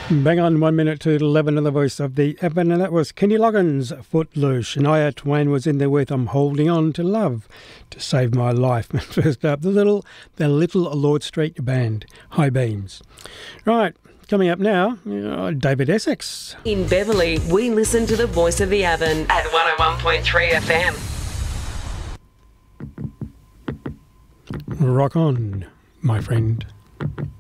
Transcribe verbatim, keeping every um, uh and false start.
Bang on, one minute to eleven of the voice of the Evan, and that was Kenny Loggins, Footloose. Shania Twain was in there with I'm Holding On to Love to Save My Life. First up, the little, the little Lord Street Band, High Beams. Right, coming up now, uh, David Essex. In Beverley, we listen to the voice of the Evan at one oh one point three F M. Rock on, my friend.